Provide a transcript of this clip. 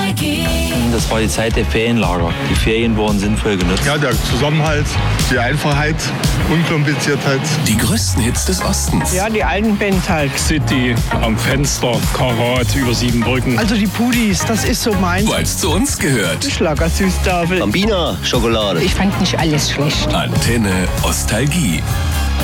Das war die Zeit der Ferienlager. Die Ferien wurden sinnvoll genutzt. Ja, der Zusammenhalt, die Einfachheit, Unkompliziertheit. Die größten Hits des Ostens. Ja, die alten Bands halt. City, am Fenster, Karat, über 7 Brücken. Also die Pudis, das ist so meins. Weil es zu uns gehört. Die Schlagersüßtafel. Bambina Schokolade. Ich fand nicht alles schlecht. Antenne Ostalgie.